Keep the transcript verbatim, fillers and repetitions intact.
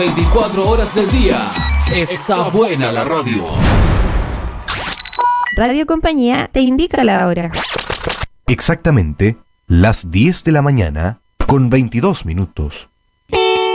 veinticuatro horas del día. Está buena la radio. Radio Compañía te indica la hora. Exactamente las diez de la mañana con veintidós minutos.